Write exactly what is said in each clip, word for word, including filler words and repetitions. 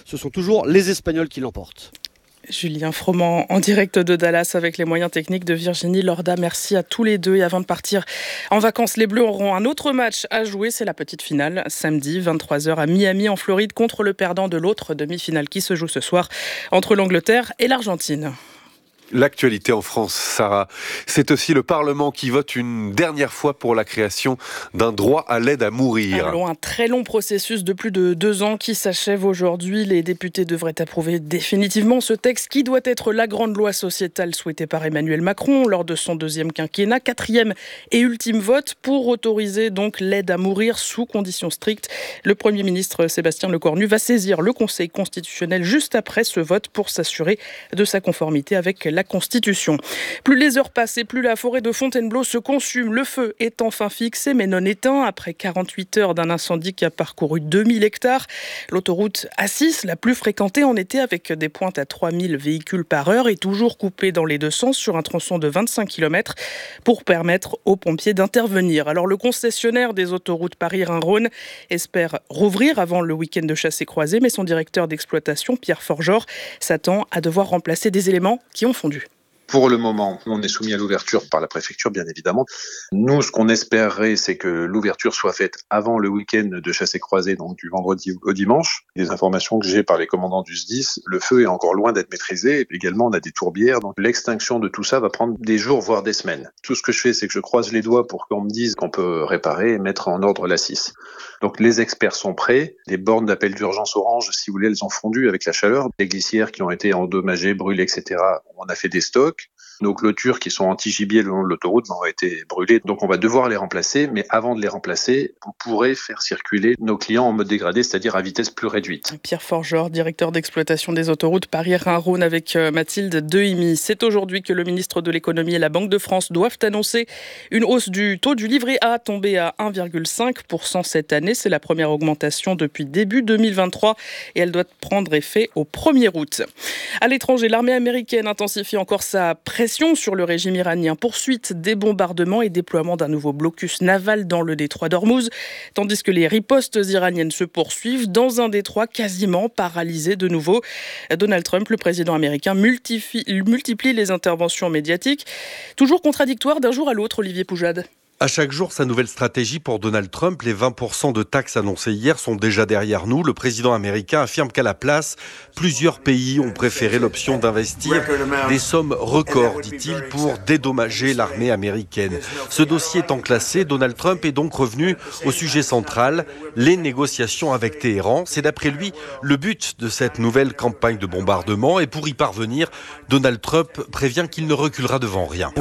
ce sont toujours les Espagnols qui l'emportent. Julien Froment en direct de Dallas avec les moyens techniques de Virginie Lorda. Merci à tous les deux. Et avant de partir en vacances, les Bleus auront un autre match à jouer. C'est la petite finale, samedi, vingt-trois heures à Miami en Floride, contre le perdant de l'autre demi-finale qui se joue ce soir entre l'Angleterre et l'Argentine. L'actualité en France, Sarah, c'est aussi le Parlement qui vote une dernière fois pour la création d'un droit à l'aide à mourir. Alors, un très long processus de plus de deux ans qui s'achève aujourd'hui. Les députés devraient approuver définitivement ce texte qui doit être la grande loi sociétale souhaitée par Emmanuel Macron lors de son deuxième quinquennat. Quatrième et ultime vote pour autoriser donc l'aide à mourir sous conditions strictes. Le Premier ministre Sébastien Lecornu va saisir le Conseil constitutionnel juste après ce vote pour s'assurer de sa conformité avec la la Constitution. Plus les heures passent et plus la forêt de Fontainebleau se consume. Le feu est enfin fixé mais non éteint après quarante-huit heures d'un incendie qui a parcouru deux mille hectares. L'autoroute A six, la plus fréquentée en été avec des pointes à trois mille véhicules par heure, est toujours coupée dans les deux sens sur un tronçon de vingt-cinq kilomètres pour permettre aux pompiers d'intervenir. Alors le concessionnaire des autoroutes Paris-Rhin-Rhône espère rouvrir avant le week-end de chassé-croisé, mais son directeur d'exploitation, Pierre Forgeort, s'attend à devoir remplacer des éléments qui ont fondu. Pour le moment, on est soumis à l'ouverture par la préfecture, bien évidemment. Nous, ce qu'on espérerait, c'est que l'ouverture soit faite avant le week-end de chassé-croisé, donc du vendredi au dimanche. Les informations que j'ai par les commandants du S D I S, le feu est encore loin d'être maîtrisé. Également, on a des tourbières, donc l'extinction de tout ça va prendre des jours, voire des semaines. Tout ce que je fais, c'est que je croise les doigts pour qu'on me dise qu'on peut réparer et mettre en ordre l'A six. Donc les experts sont prêts. Les bornes d'appel d'urgence orange, si vous voulez, elles ont fondu avec la chaleur. Les glissières qui ont été endommagées, brûlées, et cetera, on a fait des stocks. Nos clôtures qui sont anti-gibier le long de l'autoroute ont été brûlées, donc on va devoir les remplacer, mais avant de les remplacer, on pourrait faire circuler nos clients en mode dégradé, c'est-à-dire à vitesse plus réduite. Pierre Forgeort, directeur d'exploitation des autoroutes Paris-Rhin-Rhône avec Mathilde Dehimi. C'est aujourd'hui que le ministre de l'économie et la Banque de France doivent annoncer une hausse du taux du livret A tombé à un virgule cinq pour cent cette année. C'est la première augmentation depuis début deux mille vingt-trois et elle doit prendre effet au premier août. À l'étranger, l'armée américaine intensifie encore sa pression sur le régime iranien. Poursuite des bombardements et déploiement d'un nouveau blocus naval dans le détroit d'Ormuz, tandis que les ripostes iraniennes se poursuivent dans un détroit quasiment paralysé de nouveau. Donald Trump, le président américain, multiplie, multiplie les interventions médiatiques, toujours contradictoires d'un jour à l'autre, Olivier Poujade. À chaque jour, sa nouvelle stratégie pour Donald Trump. Les vingt pour cent de taxes annoncées hier sont déjà derrière nous. Le président américain affirme qu'à la place, plusieurs pays ont préféré l'option d'investir des sommes records, dit-il, pour dédommager l'armée américaine. Ce dossier étant classé, Donald Trump est donc revenu au sujet central, les négociations avec Téhéran. C'est d'après lui le but de cette nouvelle campagne de bombardement. Et pour y parvenir, Donald Trump prévient qu'il ne reculera devant rien.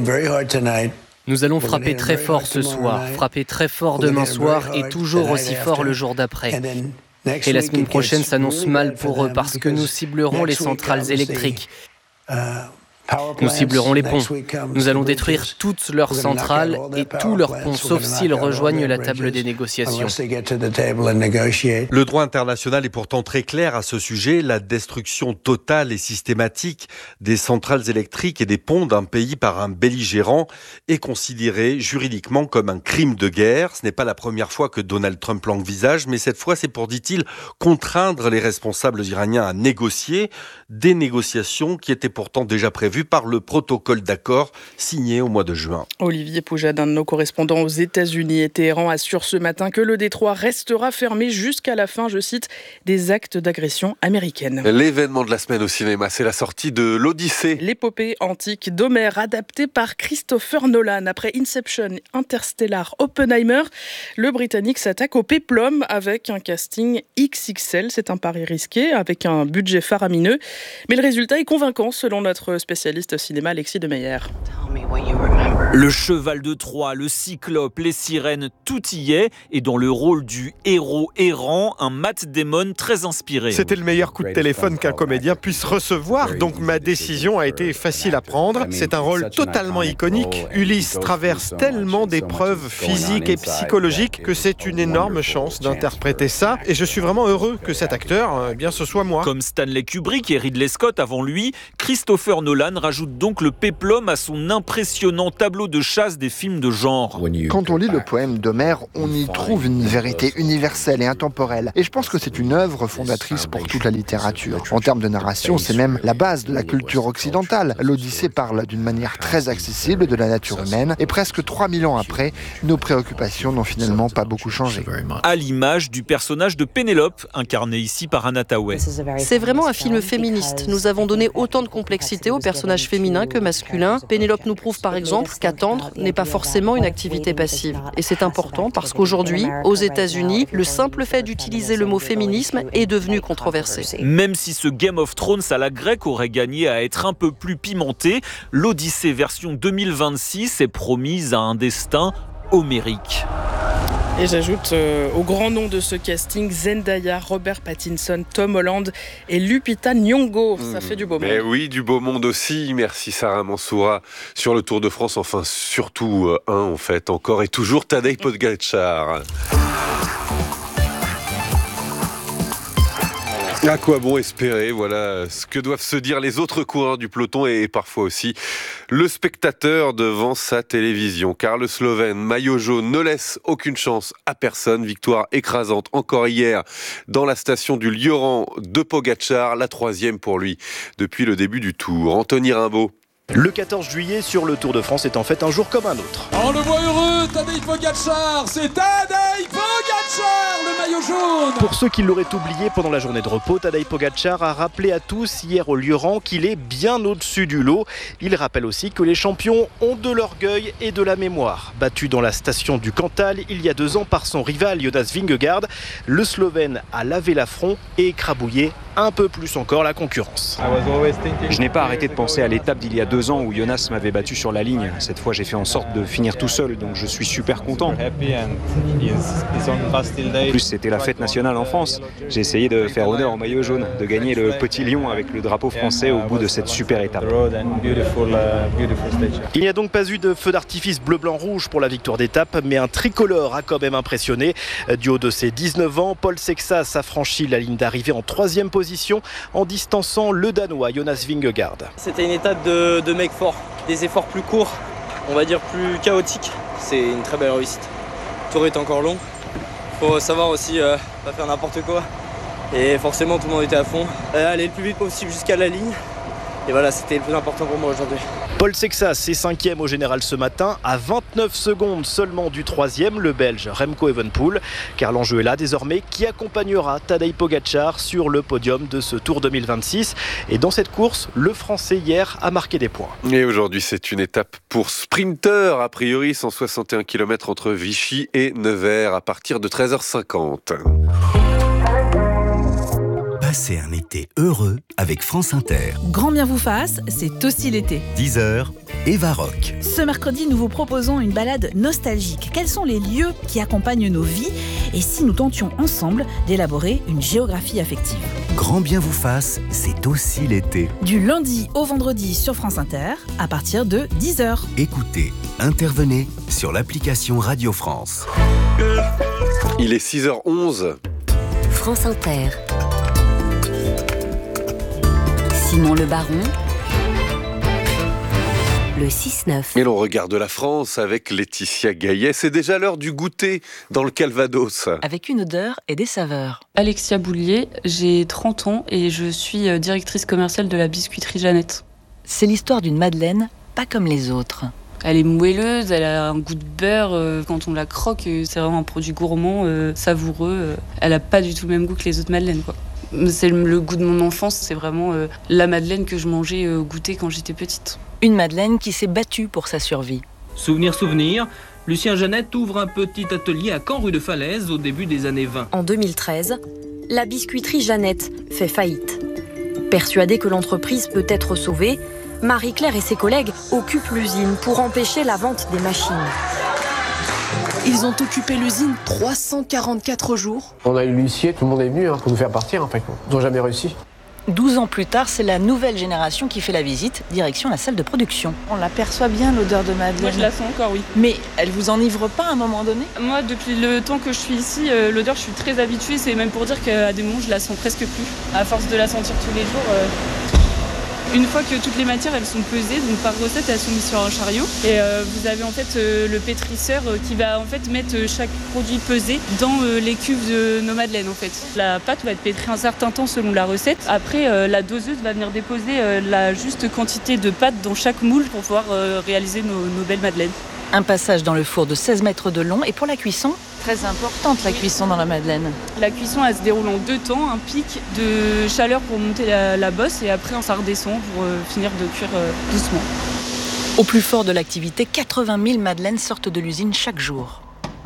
Nous allons frapper très fort ce soir, frapper très fort demain soir et toujours aussi fort le jour d'après. Et la semaine prochaine s'annonce mal pour eux parce que nous ciblerons les centrales électriques. Nous ciblerons les ponts. Nous allons détruire toutes leurs centrales et tous leurs ponts, sauf s'ils rejoignent la table des négociations. Le droit international est pourtant très clair à ce sujet. La destruction totale et systématique des centrales électriques et des ponts d'un pays par un belligérant est considérée juridiquement comme un crime de guerre. Ce n'est pas la première fois que Donald Trump l'envisage, mais cette fois, c'est pour, dit-il, contraindre les responsables iraniens à négocier des négociations qui étaient pourtant déjà prévues par le protocole d'accord signé au mois de juin. Olivier Poujade, un de nos correspondants aux États-Unis et Téhéran, assure ce matin que le détroit restera fermé jusqu'à la fin, je cite, des actes d'agression américaine. L'événement de la semaine au cinéma, c'est la sortie de l'Odyssée. L'épopée antique d'Homère, adaptée par Christopher Nolan. Après Inception, Interstellar, Oppenheimer, le Britannique s'attaque au péplum avec un casting X X L. C'est un pari risqué avec un budget faramineux. Mais le résultat est convaincant selon notre spécialiste cinéma Alexis Demeyer. Le cheval de Troie, le cyclope, les sirènes, tout y est. Et dans le rôle du héros errant, un Matt Damon très inspiré. C'était le meilleur coup de téléphone qu'un comédien puisse recevoir, donc ma décision a été facile à prendre. C'est un rôle totalement iconique. Ulysse traverse tellement d'épreuves physiques et psychologiques que c'est une énorme chance d'interpréter ça. Et je suis vraiment heureux que cet acteur, eh bien, ce soit moi. Comme Stanley Kubrick et Ridley Scott avant lui, Christopher Nolan Sloven rajoute donc le péplum à son impressionnant tableau de chasse des films de genre. Quand on lit le poème d'Homère, on y trouve une vérité universelle et intemporelle. Et je pense que c'est une œuvre fondatrice pour toute la littérature. En termes de narration, c'est même la base de la culture occidentale. L'Odyssée parle d'une manière très accessible de la nature humaine. Et presque trois mille ans après, nos préoccupations n'ont finalement pas beaucoup changé. À l'image du personnage de Pénélope, incarné ici par Anna Thaouet. C'est vraiment un film féministe. Nous avons donné autant de complexité aux personnages féminins que masculins. Pénélope nous prouve par exemple qu'attendre n'est pas forcément une activité passive. Et c'est important parce qu'aujourd'hui, aux États-Unis, le simple fait d'utiliser le mot féminisme est devenu controversé. Même si ce Game of Thrones à la grecque aurait gagné à être un peu plus pimenté, l'Odyssée version deux mille vingt-six est promise à un destin homérique. Et j'ajoute euh, au grand nom de ce casting Zendaya, Robert Pattinson, Tom Holland et Lupita Nyong'o. Ça fait du beau monde. Mais oui, du beau monde aussi. Merci Sarah Mansoura sur le Tour de France. Enfin, surtout euh, un en fait, encore et toujours Tadej Pogačar. À quoi bon espérer, voilà ce que doivent se dire les autres coureurs du peloton et parfois aussi le spectateur devant sa télévision. Car le Slovène maillot jaune ne laisse aucune chance à personne. Victoire écrasante encore hier dans la station du Lioran de Pogačar, la troisième pour lui depuis le début du Tour. Anthony Rimbaud. Le quatorze juillet sur le Tour de France est en fait un jour comme un autre. On le voit heureux, Tadej Pogačar, c'est Tadej Pogačar, le maillot jaune. Pour ceux qui l'auraient oublié pendant la journée de repos, Tadej Pogačar a rappelé à tous hier au Lioran qu'il est bien au-dessus du lot. Il rappelle aussi que les champions ont de l'orgueil et de la mémoire. Battu dans la station du Cantal il y a deux ans par son rival Jonas Vingegaard, le Slovène a lavé l'affront et écrabouillé un peu plus encore la concurrence. Je n'ai pas arrêté de penser à l'étape d'il y a deux ans où Jonas m'avait battu sur la ligne. Cette fois, j'ai fait en sorte de finir tout seul, donc je suis super content. En plus, c'était la fête nationale en France. J'ai essayé de faire honneur au maillot jaune, de gagner le petit lion avec le drapeau français au bout de cette super étape. Il n'y a donc pas eu de feu d'artifice bleu-blanc-rouge pour la victoire d'étape, mais un tricolore a quand même impressionné. Du haut de ses dix-neuf ans, Paul Sexas a franchi la ligne d'arrivée en troisième position en distançant le Danois Jonas Vingegaard. C'était une étape de, de mecs forts, des efforts plus courts, on va dire plus chaotiques. C'est une très belle réussite. Le tour est encore long, faut savoir aussi euh, pas faire n'importe quoi. Et forcément tout le monde était à fond. Euh, aller le plus vite possible jusqu'à la ligne. Et voilà, c'était le plus important pour moi aujourd'hui. Paul Sexas est cinquième au général ce matin, à vingt-neuf secondes seulement du troisième, le Belge Remco Evenepoel. Car l'enjeu est là désormais, qui accompagnera Tadej Pogačar sur le podium de ce Tour deux mille vingt-six. Et dans cette course, le Français hier a marqué des points. Et aujourd'hui, c'est une étape pour sprinter, a priori cent soixante et un kilomètres entre Vichy et Nevers à partir de treize heures cinquante. Passez un été heureux avec France Inter. Grand bien vous fasse, c'est aussi l'été. dix heures, Eva Rock. Ce mercredi, nous vous proposons une balade nostalgique. Quels sont les lieux qui accompagnent nos vies? Et si nous tentions ensemble d'élaborer une géographie affective? Grand bien vous fasse, c'est aussi l'été. Du lundi au vendredi sur France Inter, à partir de dix heures. Écoutez, intervenez sur l'application Radio France. Il est six heures onze. France Inter. Simon Le Baron, le six neuf. Et l'on regarde la France avec Laetitia Gaillet. C'est déjà l'heure du goûter dans le Calvados. Avec une odeur et des saveurs. Alexia Boulier, j'ai trente ans et je suis directrice commerciale de la biscuiterie Jeannette. C'est l'histoire d'une madeleine pas comme les autres. Elle est moelleuse, elle a un goût de beurre. Quand on la croque, c'est vraiment un produit gourmand, savoureux. Elle n'a pas du tout le même goût que les autres madeleines, quoi. C'est le goût de mon enfance, c'est vraiment euh, la madeleine que je mangeais au euh, goûter quand j'étais petite. Une madeleine qui s'est battue pour sa survie. Souvenir, souvenir, Lucien Jeannette ouvre un petit atelier à Caen, rue de Falaise, au début des années vingt. En deux mille treize, la biscuiterie Jeannette fait faillite. Persuadée que l'entreprise peut être sauvée, Marie-Claire et ses collègues occupent l'usine pour empêcher la vente des machines. Ils ont occupé l'usine trois cent quarante-quatre jours. On a eu l'huissier, tout le monde est venu hein, pour nous faire partir. En fait. Ils n'ont jamais réussi. douze ans plus tard, c'est la nouvelle génération qui fait la visite, direction la salle de production. On l'aperçoit bien, l'odeur de madeleine. Moi, je la sens encore, oui. Mais elle vous enivre pas à un moment donné? Moi, depuis le temps que je suis ici, euh, l'odeur, je suis très habituée. C'est même pour dire qu'à des moments, je la sens presque plus. À force de la sentir tous les jours... Euh... Une fois que toutes les matières elles sont pesées, donc par recette elles sont mises sur un chariot et euh, vous avez en fait euh, le pétrisseur euh, qui va en fait mettre euh, chaque produit pesé dans euh, les cuves de nos madeleines en fait. La pâte va être pétrie un certain temps selon la recette. Après euh, la doseuse va venir déposer euh, la juste quantité de pâte dans chaque moule pour pouvoir euh, réaliser nos, nos belles madeleines. Un passage dans le four de seize mètres de long et pour la cuisson ? Très importante la cuisson dans la madeleine. La cuisson elle se déroule en deux temps, un pic de chaleur pour monter la, la bosse et après ça redescend pour euh, finir de cuire euh, doucement. Au plus fort de l'activité, quatre-vingt mille madeleines sortent de l'usine chaque jour.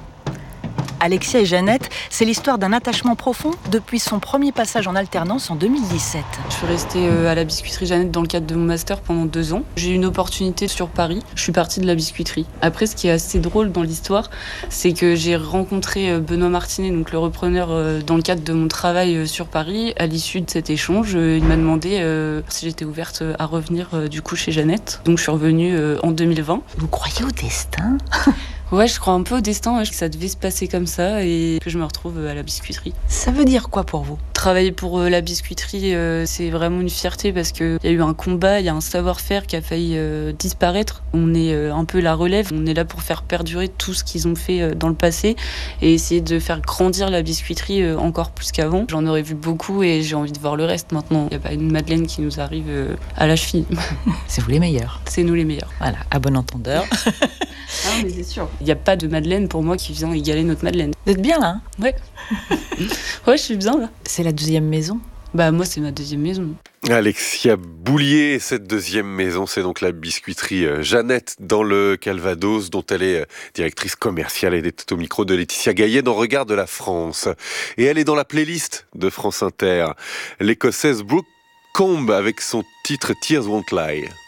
Alexia et Jeannette, c'est l'histoire d'un attachement profond depuis son premier passage en alternance en deux mille dix-sept. Je suis restée à la biscuiterie Jeannette dans le cadre de mon master pendant deux ans. J'ai eu une opportunité sur Paris. Je suis partie de la biscuiterie. Après, ce qui est assez drôle dans l'histoire, c'est que j'ai rencontré Benoît Martinet, donc le repreneur, dans le cadre de mon travail sur Paris. À l'issue de cet échange, il m'a demandé si j'étais ouverte à revenir du coup chez Jeannette. Donc je suis revenue en deux mille vingt. Vous croyez au destin ? Ouais, je crois un peu au destin, ouais, que ça devait se passer comme ça et que je me retrouve à la biscuiterie. Ça veut dire quoi pour vous ? Travailler pour la biscuiterie, euh, c'est vraiment une fierté parce qu'il y a eu un combat, il y a un savoir-faire qui a failli euh, disparaître. On est euh, un peu la relève, on est là pour faire perdurer tout ce qu'ils ont fait euh, dans le passé et essayer de faire grandir la biscuiterie euh, encore plus qu'avant. J'en aurais vu beaucoup et j'ai envie de voir le reste maintenant. Il n'y a pas une madeleine qui nous arrive euh, à la cheville. C'est vous les meilleurs. C'est nous les meilleurs. Voilà, à bon entendeur. Ah, mais c'est sûr. Il n'y a pas de madeleine pour moi qui vient égaler notre madeleine. Vous êtes bien là, hein ? Ouais. Ouais, je suis bien là. C'est la deuxième maison ? Bah moi, c'est ma deuxième maison. Alexia Boulier, cette deuxième maison, c'est donc la biscuiterie Jeannette dans le Calvados, dont elle est directrice commerciale. Elle est au micro de Laetitia Gaillet dans Regard de la France. Et elle est dans la playlist de France Inter. L'Écossaise Brooke Combe avec son titre Tears Won't Lie.